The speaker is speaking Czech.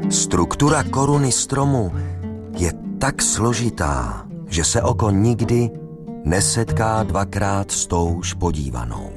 Struktura koruny stromu je tak složitá, že se oko nikdy nesetká dvakrát s touž podívanou.